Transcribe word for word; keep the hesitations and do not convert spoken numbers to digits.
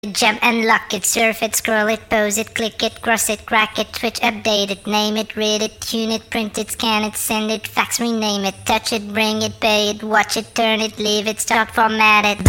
jump and lock it, surf it, scroll it, pose it, click it, cross it, crack it, switch, update it, name it, read it, tune it, print it, scan it, send it, fax, rename it, touch it, bring it, pay it, watch it, turn it, leave it, start, format it.